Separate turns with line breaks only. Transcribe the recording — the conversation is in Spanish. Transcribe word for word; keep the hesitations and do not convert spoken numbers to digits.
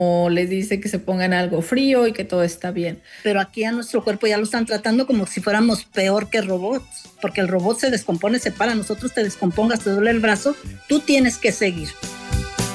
o les dice que se pongan algo frío y que todo está bien.
Pero aquí a nuestro cuerpo ya lo están tratando como si fuéramos peor que robots, porque el robot se descompone, se para, nosotros te descompongas, te duele el brazo, tú tienes que seguir.